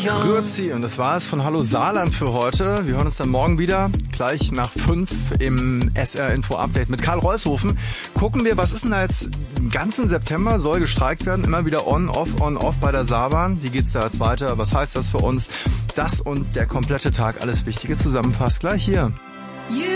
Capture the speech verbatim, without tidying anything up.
Grüezi, und das war es von Hallo Saarland für heute. Wir hören uns dann morgen wieder, gleich nach fünf im S R Info Update mit Karl Reushofen. Gucken wir, was ist denn da jetzt im ganzen September, soll gestreikt werden, immer wieder on, off, on, off bei der Saarbahn. Wie geht's da jetzt weiter? Was heißt das für uns? Das und der komplette Tag, alles Wichtige zusammenfasst gleich hier. You